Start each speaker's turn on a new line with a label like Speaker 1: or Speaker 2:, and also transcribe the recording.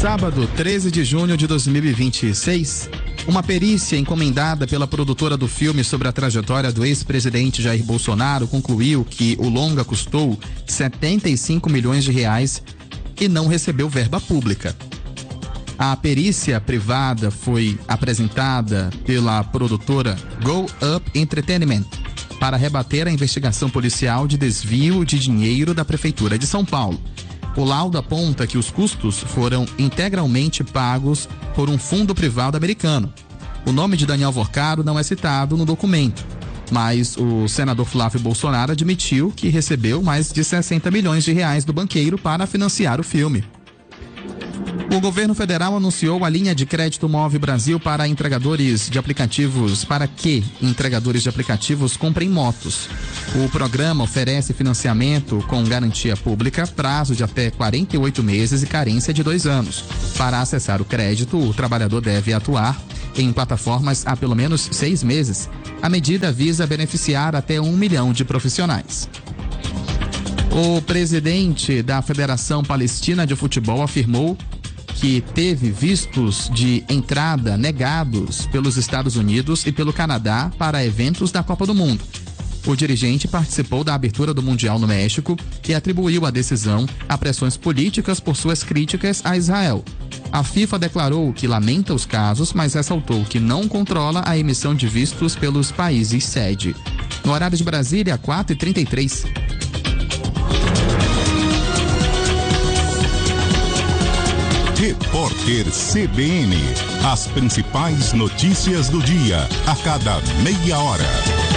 Speaker 1: Sábado, 13 de junho de 2026, uma perícia encomendada pela produtora do filme sobre a trajetória do ex-presidente Jair Bolsonaro concluiu que o longa custou 75 milhões de reais e não recebeu verba pública. A perícia privada foi apresentada pela produtora Go Up Entertainment para rebater a investigação policial de desvio de dinheiro da Prefeitura de São Paulo. O laudo aponta que os custos foram integralmente pagos por um fundo privado americano. O nome de Daniel Vorcaro não é citado no documento, mas o senador Flávio Bolsonaro admitiu que recebeu mais de 60 milhões de reais do banqueiro para financiar o filme. O governo federal anunciou a linha de crédito Move Brasil para entregadores de aplicativos, para que entregadores de aplicativos comprem motos. O programa oferece financiamento com garantia pública, prazo de até 48 meses e carência de 2 anos. Para acessar o crédito, o trabalhador deve atuar em plataformas há pelo menos 6 meses. A medida visa beneficiar até 1 milhão de profissionais. O presidente da Federação Palestina de Futebol afirmou que teve vistos de entrada negados pelos Estados Unidos e pelo Canadá para eventos da Copa do Mundo. O dirigente participou da abertura do Mundial no México e atribuiu a decisão a pressões políticas por suas críticas a Israel. A FIFA declarou que lamenta os casos, mas ressaltou que não controla a emissão de vistos pelos países sede. No horário de Brasília, 4h33.
Speaker 2: Repórter CBN. As principais notícias do dia, a cada meia hora.